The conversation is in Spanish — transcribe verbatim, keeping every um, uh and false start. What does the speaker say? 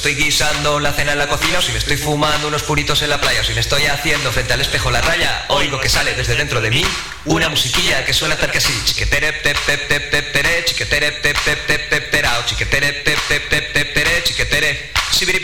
estoy guisando la cena en la cocina, o si me estoy fumando unos puritos en la playa, o si me estoy haciendo frente al espejo la raya, oigo que sale desde dentro de mí una musiquilla que suena tal que así. Chiquetere, pep, pep, pep, pep, tere, chiquetere, pep, pep, pep, pep, terao, chiquetere, pep, pep, pep, pep,